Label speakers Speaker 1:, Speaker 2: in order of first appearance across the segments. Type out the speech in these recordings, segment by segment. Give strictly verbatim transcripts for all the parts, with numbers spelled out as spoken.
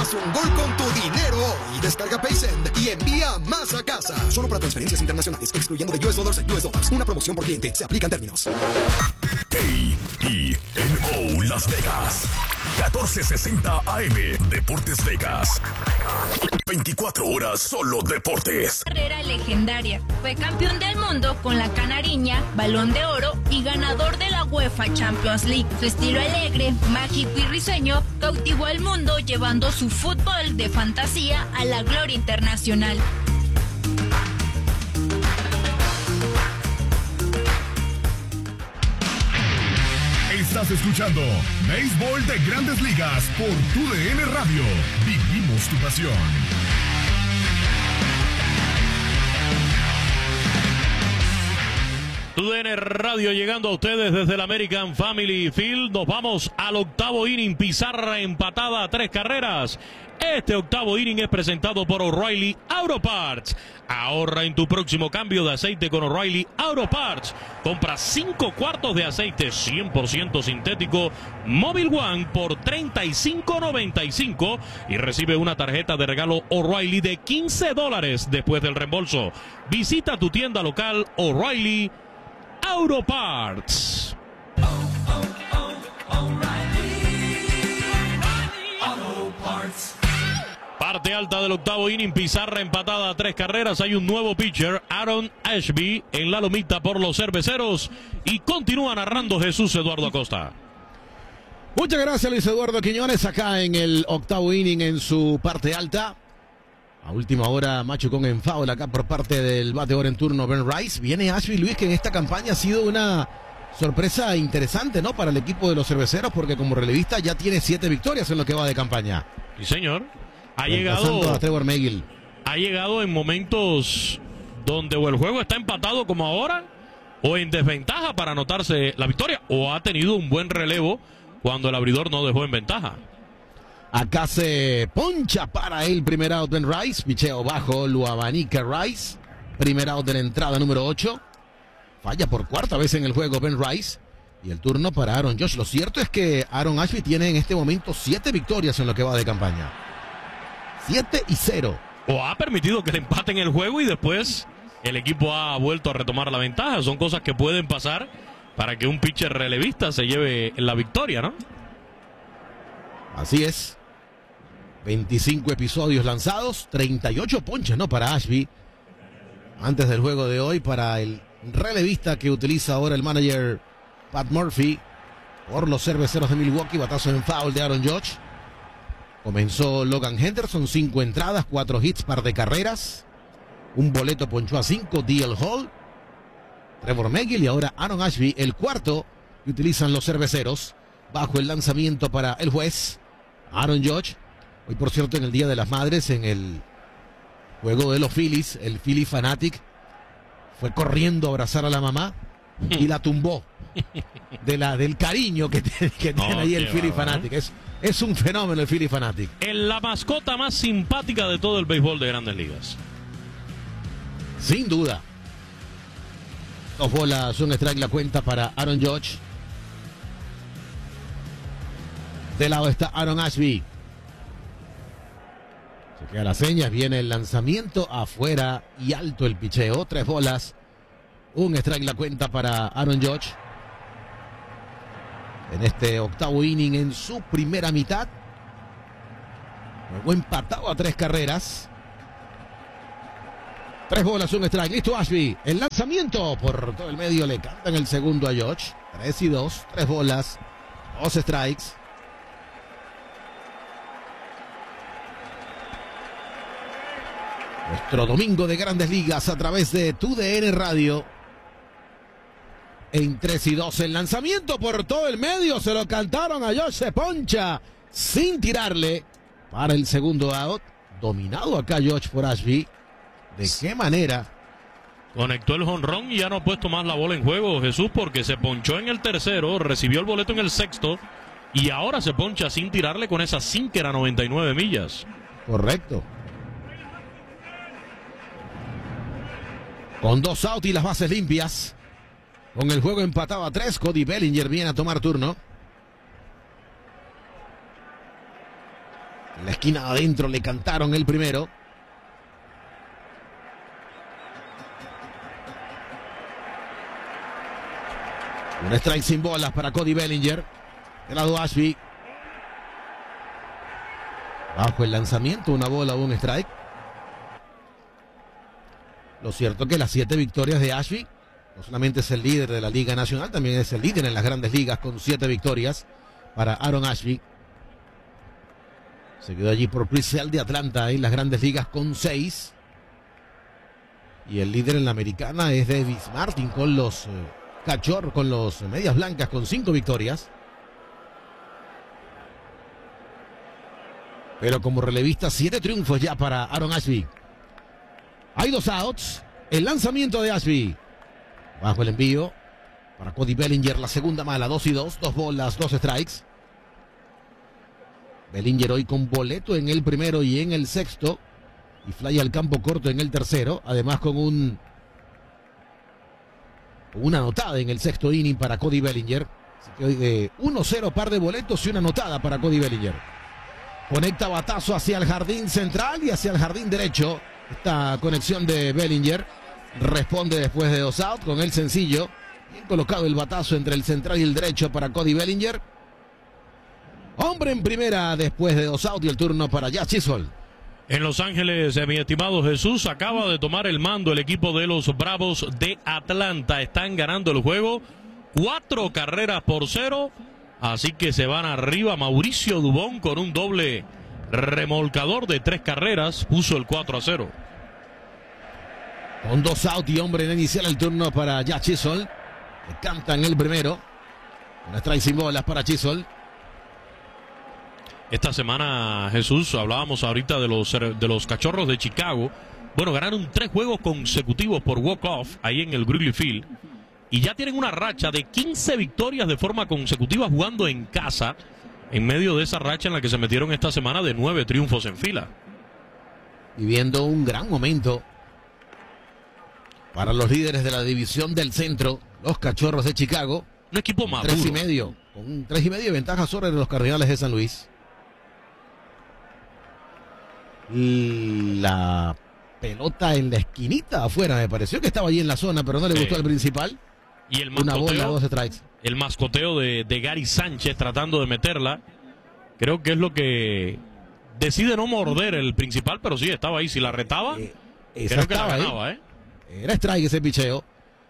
Speaker 1: Haz un gol con tu dinero y descarga Paysend y envía más a casa. Solo para transferencias internacionales, excluyendo de U S Dollars a U S Dollars. Una promoción por cliente. Se aplican términos.
Speaker 2: K I N O Las Vegas. catorce sesenta A M. Deportes Vegas. veinticuatro horas solo deportes.
Speaker 3: Carrera legendaria. Fue campeón del mundo con la Canariña, Balón de Oro y ganador de la UEFA Champions League. Su estilo alegre, mágico y risueño cautivó al mundo llevando su fútbol de fantasía a la gloria internacional.
Speaker 2: Estás escuchando Béisbol de Grandes Ligas por Tu D N Radio. Vivimos tu pasión.
Speaker 4: Tu D N Radio llegando a ustedes desde el American Family Field. Nos vamos al octavo inning. Pizarra empatada a tres carreras. Este octavo inning es presentado por O'Reilly Auto Parts. Ahorra en tu próximo cambio de aceite con O'Reilly Auto Parts. Compra cinco cuartos de aceite cien por ciento sintético Móvil One por treinta y cinco noventa y cinco y recibe una tarjeta de regalo O'Reilly de quince dólares después del reembolso. Visita tu tienda local O'Reilly Auto Parts.
Speaker 5: Oh, oh, oh, O'Reilly Auto Parts.
Speaker 4: Parte alta del octavo inning, pizarra empatada a tres carreras. Hay un nuevo pitcher, Aaron Ashby, en la lomita por los cerveceros. Y continúa narrando Jesús Eduardo Acosta.
Speaker 6: Muchas gracias, Luis Eduardo Quiñones, acá en el octavo inning en su parte alta. A última hora, machucón en foul acá por parte del bateador en turno, Ben Rice. Viene Ashby, Luis, que en esta campaña ha sido una sorpresa interesante, ¿no? Para el equipo de los cerveceros, porque como relevista ya tiene siete victorias en lo que va de campaña.
Speaker 4: Sí, señor. Ha llegado,
Speaker 6: a Trevor Megill.
Speaker 4: ha llegado en momentos donde o el juego está empatado como ahora, o en desventaja para anotarse la victoria, o ha tenido un buen relevo cuando el abridor no dejó en ventaja.
Speaker 6: Acá se poncha para el primer out Ben Rice. Picheo bajo, lo abanica Rice. Primer out de la entrada número ocho. Falla por cuarta vez en el juego Ben Rice. Y el turno para Aaron Judge. Lo cierto es que Aaron Ashby tiene en este momento siete victorias en lo que va de campaña. siete y cero.
Speaker 4: O ha permitido que le empaten el juego y después el equipo ha vuelto a retomar la ventaja. Son cosas que pueden pasar para que un pitcher relevista se lleve la victoria, ¿no?
Speaker 6: Así es. veinticinco episodios lanzados, treinta y ocho ponches, ¿no? Para Ashby. Antes del juego de hoy, para el relevista que utiliza ahora el manager Pat Murphy por los cerveceros de Milwaukee. Batazo en foul de Aaron Judge. Comenzó Logan Henderson, cinco entradas, cuatro hits, par de carreras. Un boleto ponchó a cinco, D L Hall. Trevor Megill y ahora Aaron Ashby, el cuarto que utilizan los cerveceros. Bajo el lanzamiento para el juez, Aaron Judge. Hoy, por cierto, en el Día de las Madres, en el juego de los Phillies, el Philly Fanatic fue corriendo a abrazar a la mamá y la tumbó de la, del cariño que, te, que tiene
Speaker 4: oh,
Speaker 6: ahí el Philly
Speaker 4: va,
Speaker 6: Fanatic. Es, es un fenómeno el Philly Fanatic.
Speaker 4: Es la mascota más simpática de todo el béisbol de Grandes Ligas.
Speaker 6: Sin duda. Dos bolas, un strike la cuenta para Aaron Judge. De lado está Aaron Ashby. Se queda las señas, viene el lanzamiento afuera y alto el picheo. Tres bolas, un strike la cuenta para Aaron Judge. En este octavo inning en su primera mitad. Luego empatado a tres carreras. Tres bolas, un strike. Listo Ashby. El lanzamiento por todo el medio le canta en el segundo a Judge. Tres y dos, tres bolas, dos strikes. Nuestro domingo de Grandes Ligas a través de Tu D N Radio. En tres y dos el lanzamiento por todo el medio. Se lo cantaron a Josh. Se poncha sin tirarle para el segundo out. Dominado acá Josh por Ashby. ¿De qué manera?
Speaker 4: Conectó el jonrón y ya no ha puesto más la bola en juego, Jesús, porque se ponchó en el tercero, recibió el boleto en el sexto y ahora se poncha sin tirarle con esa sinker a noventa y nueve millas.
Speaker 6: Correcto. Con dos outs y las bases limpias. Con el juego empatado a tres, Cody Bellinger viene a tomar turno. En la esquina adentro le cantaron el primero. Un strike sin bolas para Cody Bellinger. De lado Ashby. Bajo el lanzamiento, una bola o un strike. Lo cierto es que las siete victorias de Ashby, no solamente es el líder de la Liga Nacional, también es el líder en las grandes ligas con siete victorias para Aaron Ashby. Seguido allí por Chris Sale de Atlanta en las grandes ligas con seis. Y el líder en la americana es Davis Martin con los... Eh, Cachorro con los medias blancas con cinco victorias. Pero como relevista, siete triunfos ya para Aaron Ashby. Hay dos outs. El lanzamiento de Ashby. Bajo el envío para Cody Bellinger, la segunda mala, dos y dos, dos bolas, dos strikes. Bellinger hoy con boleto en el primero y en el sexto. Y fly al campo corto en el tercero. Además con un... Una anotada en el sexto inning para Cody Bellinger. Así que hoy de uno cero, par de boletos y una anotada para Cody Bellinger. Conecta batazo hacia el jardín central y hacia el jardín derecho. Esta conexión de Bellinger. Responde después de dos outs con el sencillo. Bien colocado el batazo entre el central y el derecho para Cody Bellinger. Hombre en primera después de dos outs y el turno para Jazz Chisholm.
Speaker 4: En Los Ángeles, mi estimado Jesús, acaba de tomar el mando el equipo de los Bravos de Atlanta. Están ganando el juego, cuatro carreras por cero, así que se van arriba. Mauricio Dubón con un doble remolcador de tres carreras, puso el cuatro a cero.
Speaker 6: Con dos out y hombre en inicial el turno para Jazz Chisholm. Le cantan el primero. Una strike sin bolas para Chisholm.
Speaker 4: Esta semana, Jesús, hablábamos ahorita de los, de los Cachorros de Chicago. Bueno, ganaron tres juegos consecutivos por walk-off ahí en el Wrigley Field. Y ya tienen una racha de quince victorias de forma consecutiva jugando en casa. En medio de esa racha en la que se metieron esta semana de nueve triunfos en fila.
Speaker 6: Viviendo un gran momento para los líderes de la división del centro, los Cachorros de Chicago.
Speaker 4: Un equipo maduro.
Speaker 6: Tres y medio, con un tres y medio de ventaja sobre los Cardenales de San Luis. La pelota en la esquinita afuera, me pareció que estaba allí en la zona, pero no le gustó
Speaker 4: Sí.
Speaker 6: al principal.
Speaker 4: Y el
Speaker 6: Una bola,
Speaker 4: mascoteo,
Speaker 6: dos strikes.
Speaker 4: el mascoteo de, de Gary Sánchez tratando de meterla. Creo que es lo que decide no morder el principal, pero sí, estaba ahí. Si la retaba,
Speaker 6: Eh, esa
Speaker 4: creo que la
Speaker 6: estaba ahí.
Speaker 4: ganaba, ¿eh?
Speaker 6: Era strike ese picheo.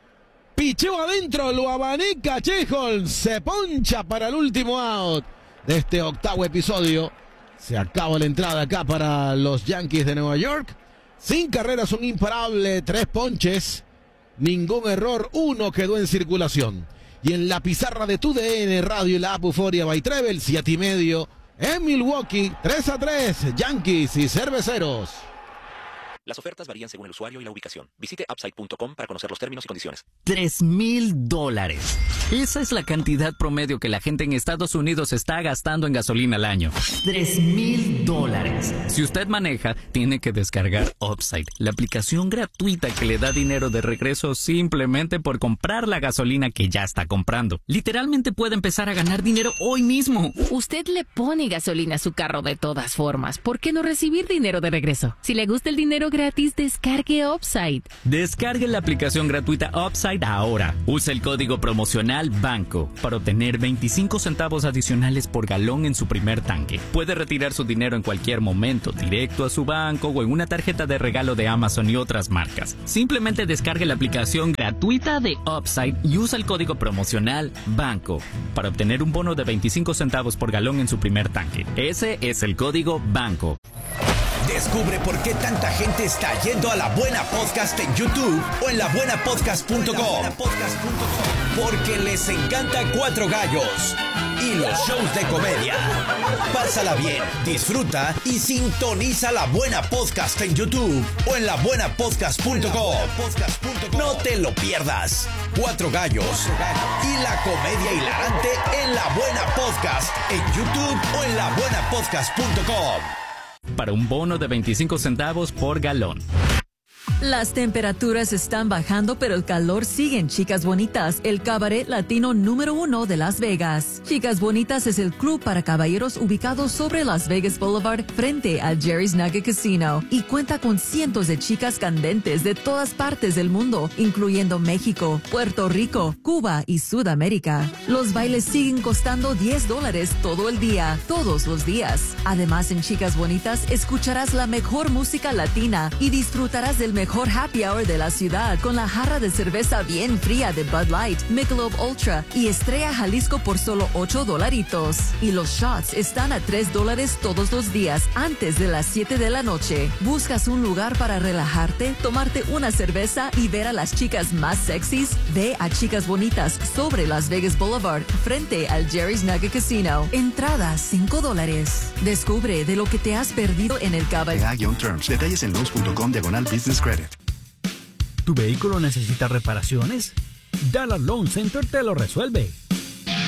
Speaker 6: Picheo adentro, lo abanica Chisholm. Se poncha para el último out de este octavo episodio. Se acaba la entrada acá para los Yankees de Nueva York. Sin carreras, un imparable, tres ponches, ningún error, uno quedó en circulación. Y en la pizarra de tu D N Radio y la app Euforia by Treble, siete y medio en Milwaukee, tres a tres, Yankees y Cerveceros.
Speaker 7: Las ofertas varían según el usuario y la ubicación. Visite upside punto com para conocer los términos y condiciones.
Speaker 8: Tres mil dólares. Esa es la cantidad promedio que la gente en Estados Unidos está gastando en gasolina al año. Tres mil dólares. Si usted maneja, tiene que descargar Upside, la aplicación gratuita que le da dinero de regreso simplemente por comprar la gasolina que ya está comprando. Literalmente puede empezar a ganar dinero hoy mismo.
Speaker 9: Usted le pone gasolina a su carro de todas formas. ¿Por qué no recibir dinero de regreso? Si le gusta el dinero gratis, descargue Upside.
Speaker 8: Descargue la aplicación gratuita Upside ahora. Use el código promocional BANCO para obtener veinticinco centavos adicionales por galón en su primer tanque. Puede retirar su dinero en cualquier momento, directo a su banco o en una tarjeta de regalo de Amazon y otras marcas. Simplemente descargue la aplicación gratuita de Upside y usa el código promocional BANCO para obtener un bono de veinticinco centavos por galón en su primer tanque. Ese es el código BANCO.
Speaker 10: Descubre por qué tanta gente está yendo a La Buena Podcast en YouTube o en la buena podcast punto com. Porque les encanta Cuatro Gallos y los shows de comedia. Pásala bien, disfruta y sintoniza La Buena Podcast en YouTube o en la buena podcast punto com. No te lo pierdas. Cuatro Gallos y la comedia hilarante en La Buena Podcast en YouTube o en la buena podcast punto com.
Speaker 8: Para un bono de veinticinco centavos por galón.
Speaker 11: Las temperaturas están bajando, pero el calor sigue en Chicas Bonitas, el cabaret latino número uno de Las Vegas. Chicas Bonitas es el club para caballeros ubicado sobre Las Vegas Boulevard frente al Jerry's Nugget Casino y cuenta con cientos de chicas candentes de todas partes del mundo, incluyendo México, Puerto Rico, Cuba y Sudamérica. Los bailes siguen costando diez dólares todo el día, todos los días. Además, en Chicas Bonitas escucharás la mejor música latina y disfrutarás del mejor mejor happy hour de la ciudad con la jarra de cerveza bien fría de Bud Light, Michelob Ultra y Estrella Jalisco por solo ocho dolaritos. Y los shots están a tres dólares todos los días antes de las siete de la noche. ¿Buscas un lugar para relajarte, tomarte una cerveza y ver a las chicas más sexys? Ve a Chicas Bonitas sobre Las Vegas Boulevard frente al Jerry's Nugget Casino. Entrada cinco dólares. Descubre de lo que te has perdido en el cabaret.
Speaker 12: Terms. Detalles en lowe's punto com diagonal business credit.
Speaker 13: ¿Tu vehículo necesita reparaciones? Dallas Loan Center te lo resuelve.